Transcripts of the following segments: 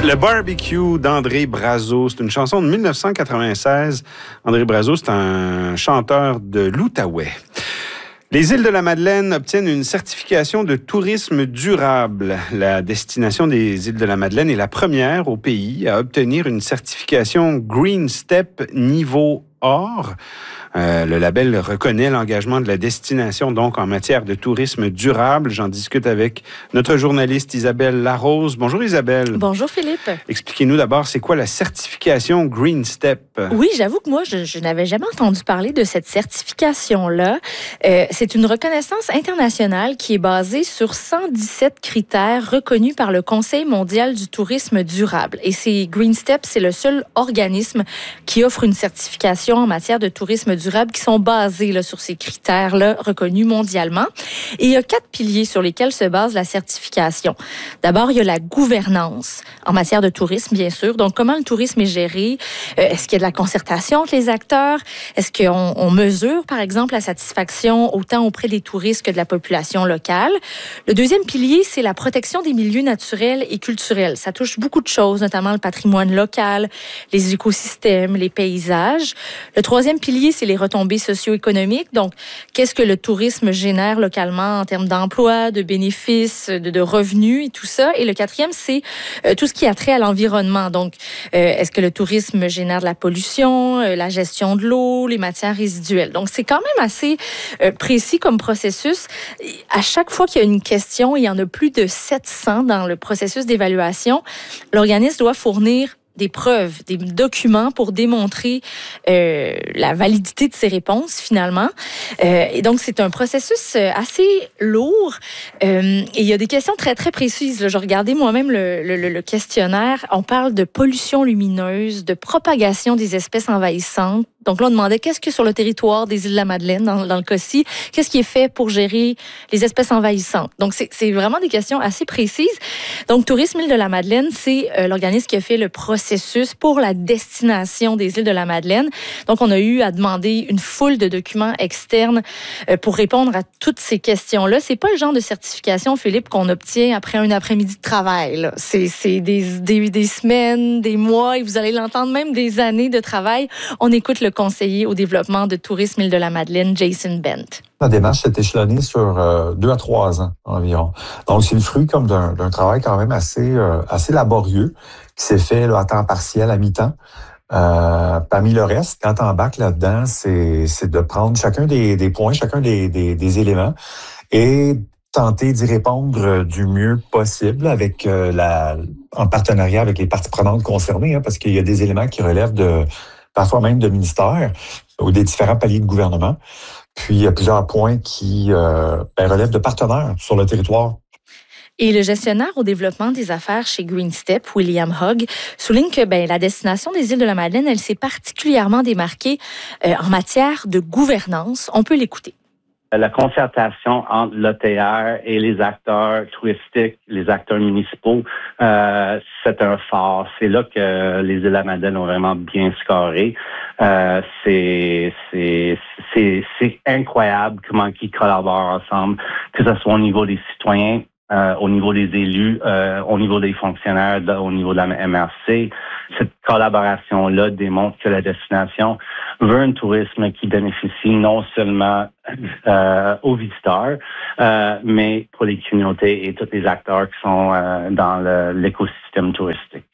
Le barbecue d'André Brazeau, c'est une chanson de 1996. André Brazeau, c'est un chanteur de l'Outaouais. Les îles de la Madeleine obtiennent une certification de tourisme durable. La destination des îles de la Madeleine est la première au pays à obtenir une certification Green Step niveau or. Le label reconnaît l'engagement de la destination, donc, en matière de tourisme durable. J'en discute avec notre journaliste Isabelle Larose. Bonjour Isabelle. Bonjour Philippe. Expliquez-nous d'abord, c'est quoi la certification Green Step? Oui, j'avoue que moi, je n'avais jamais entendu parler de cette certification-là. C'est une reconnaissance internationale qui est basée sur 117 critères reconnus par le Conseil mondial du tourisme durable. Et Green Step, c'est le seul organisme qui offre une certification en matière de tourisme durable qui sont basés là, sur ces critères-là reconnus mondialement. Et il y a 4 piliers sur lesquels se base la certification. D'abord, il y a la gouvernance en matière de tourisme, bien sûr. Donc, comment le tourisme est géré? Est-ce qu'il y a de la concertation entre les acteurs? Est-ce qu'on mesure, par exemple, la satisfaction autant auprès des touristes que de la population locale? Le deuxième pilier, c'est la protection des milieux naturels et culturels. Ça touche beaucoup de choses, notamment le patrimoine local, les écosystèmes, les paysages. Le troisième pilier, c'est les retombées socio-économiques. Donc, qu'est-ce que le tourisme génère localement en termes d'emplois, de bénéfices, de revenus et tout ça. Et le quatrième, c'est tout ce qui a trait à l'environnement. Donc, est-ce que le tourisme génère de la pollution, la gestion de l'eau, les matières résiduelles. Donc, c'est quand même assez précis comme processus. À chaque fois qu'il y a une question, il y en a plus de 700 dans le processus d'évaluation, l'organisme doit fournir des preuves, des documents pour démontrer la validité de ses réponses, finalement. Et donc, c'est un processus assez lourd. Et il y a des questions très, très précises. Là, je regardais moi-même le questionnaire. On parle de pollution lumineuse, de propagation des espèces envahissantes. Donc là, on demandait qu'est-ce que sur le territoire des îles de la Madeleine, dans le cas-ci, qu'est-ce qui est fait pour gérer les espèces envahissantes. Donc, c'est vraiment des questions assez précises. Donc, Tourisme Îles de la Madeleine, c'est l'organisme qui a fait le processus pour la destination des îles de la Madeleine. Donc, on a eu à demander une foule de documents externes pour répondre à toutes ces questions-là. C'est pas le genre de certification, Philippe, qu'on obtient après un après-midi de travail, là. C'est des semaines, des mois, et vous allez l'entendre, même des années de travail. On écoute le conseiller au développement de Tourisme Îles de la Madeleine, Jason Bent. La démarche s'est échelonnée sur 2 à 3 ans environ. Donc, c'est le fruit comme d'un travail quand même assez laborieux qui s'est fait là, à temps partiel, à mi-temps. Parmi le reste, quand tu embarques là-dedans, c'est de prendre chacun des points, chacun des éléments et tenter d'y répondre du mieux possible avec en partenariat avec les parties prenantes concernées, hein, parce qu'il y a des éléments qui relèvent parfois même de ministères ou des différents paliers de gouvernement. Puis, il y a plusieurs points qui relèvent de partenaires sur le territoire. Et le gestionnaire au développement des affaires chez Green Step, William Hogg, souligne que la destination des îles de la Madeleine, elle s'est particulièrement démarquée en matière de gouvernance. On peut l'écouter. La concertation entre l'OTR et les acteurs touristiques, les acteurs municipaux, c'est un phare. C'est là que les îles de la Madeleine ont vraiment bien scoré. C'est incroyable comment ils collaborent ensemble, que ce soit au niveau des citoyens, au niveau des élus, au niveau des fonctionnaires, au niveau de la MRC. Cette collaboration-là démontre que la destination veut un tourisme qui bénéficie non seulement aux visiteurs, mais pour les communautés et tous les acteurs qui sont dans l'écosystème touristique.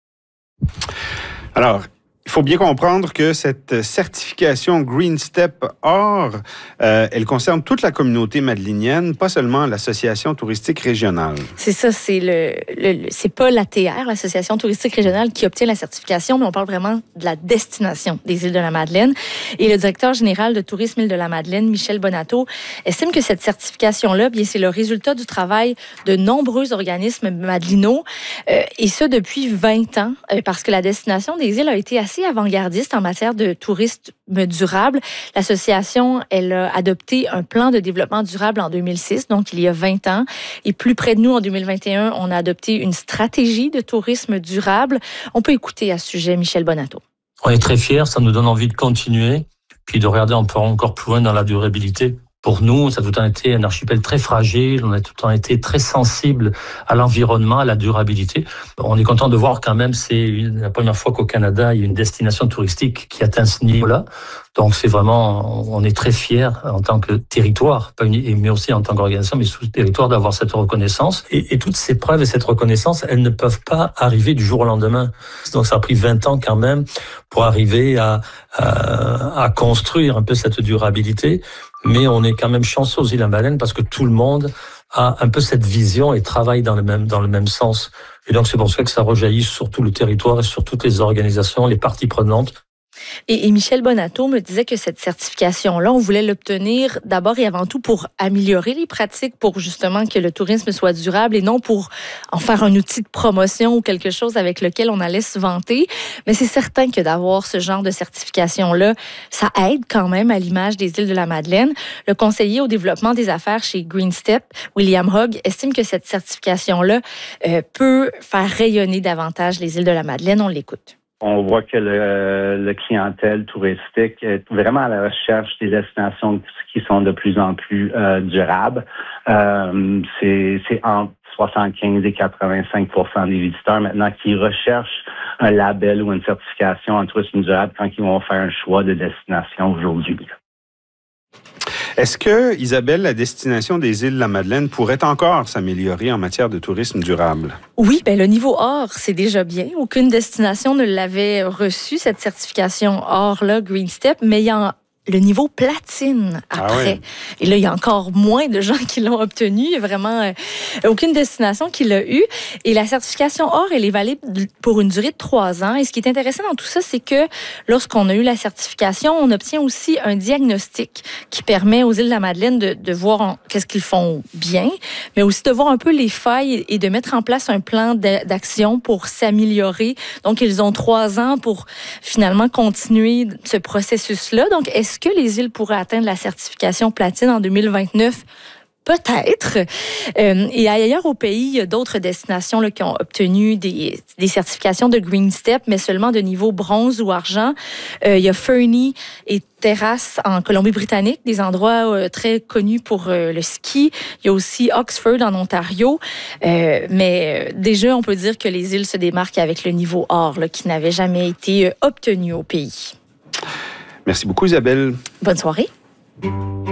Alors, il faut bien comprendre que cette certification Green Step Or, elle concerne toute la communauté madelinienne, pas seulement l'association touristique régionale. C'est ça, c'est pas l'ATR, l'association touristique régionale, qui obtient la certification, mais on parle vraiment de la destination des îles de la Madeleine. Et le directeur général de Tourisme Îles de la Madeleine, Michel Bonato, estime que cette certification-là, c'est le résultat du travail de nombreux organismes madelinots, et ça depuis 20 ans, parce que la destination des îles a été assez avant-gardiste en matière de tourisme durable. L'association, elle a adopté un plan de développement durable en 2006, donc il y a 20 ans. Et plus près de nous, en 2021, on a adopté une stratégie de tourisme durable. On peut écouter à ce sujet Michel Bonato. On est très fiers, ça nous donne envie de continuer, puis de regarder encore plus loin dans la durabilité. Pour nous, ça a tout le temps été un archipel très fragile, on a tout le temps été très sensible à l'environnement, à la durabilité. On est content de voir quand même, c'est la première fois qu'au Canada, il y a une destination touristique qui atteint ce niveau-là. Donc c'est vraiment, on est très fiers en tant que territoire, mais aussi en tant qu'organisation, mais sous territoire d'avoir cette reconnaissance. Et toutes ces preuves et cette reconnaissance, elles ne peuvent pas arriver du jour au lendemain. Donc ça a pris 20 ans quand même pour arriver à construire un peu cette durabilité. Mais on est quand même chanceux aux îles de la Madeleine parce que tout le monde a un peu cette vision et travaille dans le même sens. Et donc c'est pour ça que ça rejaillit sur tout le territoire et sur toutes les organisations, les parties prenantes. Et Michel Bonato me disait que cette certification-là, on voulait l'obtenir d'abord et avant tout pour améliorer les pratiques, pour justement que le tourisme soit durable et non pour en faire un outil de promotion ou quelque chose avec lequel on allait se vanter. Mais c'est certain que d'avoir ce genre de certification-là, ça aide quand même à l'image des îles de la Madeleine. Le conseiller au développement des affaires chez Green Step, William Hogg, estime que cette certification-là peut faire rayonner davantage les îles de la Madeleine. On l'écoute. On voit que le clientèle touristique est vraiment à la recherche des destinations qui sont de plus en plus durables. C'est entre 75 et 85% des visiteurs maintenant qui recherchent un label ou une certification en tourisme durable quand ils vont faire un choix de destination aujourd'hui. Est-ce que, Isabelle, la destination des îles de la Madeleine pourrait encore s'améliorer en matière de tourisme durable? Oui, le niveau or, c'est déjà bien. Aucune destination ne l'avait reçu, cette certification or-là, Green Step, mais il y a le niveau platine après. Et là, il y a encore moins de gens qui l'ont obtenu. Il y a vraiment aucune destination qui l'a eu. Et la certification or, elle est valide pour une durée de 3 ans. Et ce qui est intéressant dans tout ça, c'est que lorsqu'on a eu la certification, on obtient aussi un diagnostic qui permet aux îles de la Madeleine de voir qu'est-ce qu'ils font bien, mais aussi de voir un peu les failles et de mettre en place un plan d'action pour s'améliorer. Donc, ils ont 3 ans pour finalement continuer ce processus-là. Donc, est-ce que les îles pourraient atteindre la certification platine en 2029? Peut-être. Et ailleurs au pays, il y a d'autres destinations là, qui ont obtenu des certifications de Green Step, mais seulement de niveau bronze ou argent. Il y a Fernie et Terrace en Colombie-Britannique, des endroits très connus pour le ski. Il y a aussi Oxford en Ontario. Mais déjà, on peut dire que les îles se démarquent avec le niveau or là, qui n'avait jamais été obtenu au pays. Merci beaucoup, Isabelle. Bonne soirée.